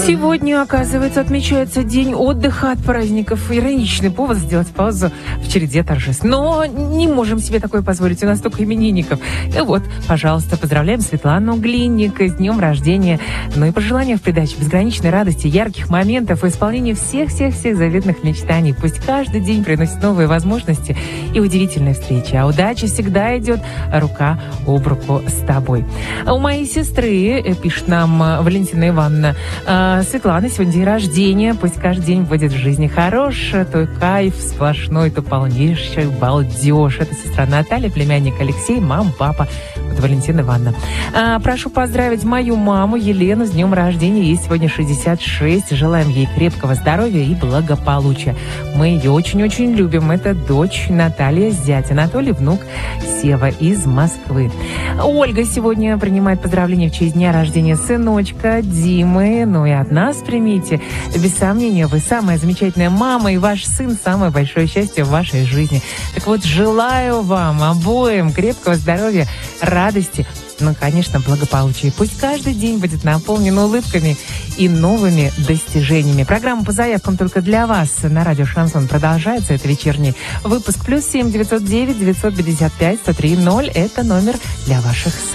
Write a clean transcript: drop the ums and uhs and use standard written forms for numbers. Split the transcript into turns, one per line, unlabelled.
Сегодня, оказывается, отмечается день отдыха от праздников. Ироничный повод сделать паузу в череде торжеств. Но не можем себе такое позволить, у нас только именинников. И вот, пожалуйста, поздравляем Светлану Глинник с днем рождения. Ну и пожелания в придачу безграничной радости, ярких моментов и исполнения всех-всех-всех заветных мечтаний. Пусть каждый день приносит новые возможности и удивительные встречи. А удача всегда идет рука об руку с тобой. У моей сестры, пишет нам Валентина Ивановна, Светлана, сегодня день рождения. Пусть каждый день будет в жизни хорош, то кайф сплошной, то полнейший балдеж. Это сестра Наталья, племянник Алексей, мама, папа. Вот Валентина Ивановна. Прошу поздравить мою маму Елену с днем рождения. Ей сегодня 66. Желаем ей крепкого здоровья и благополучия. Мы ее очень-очень любим. Это дочь Наталья, зять Анатолий, внук Сева из Москвы. Ольга сегодня принимает поздравления в честь дня рождения сыночка Димы. Ну и от нас примите. Без сомнения, вы самая замечательная мама, и ваш сын самое большое счастье в вашей жизни. Так вот, желаю вам обоим крепкого здоровья, радости, ну, конечно, благополучия. Пусть каждый день будет наполнен улыбками и новыми достижениями. Программа по заявкам только для вас на радио «Шансон» продолжается. Это вечерний выпуск. +7 909 955 103 0. Это номер для ваших сообщений.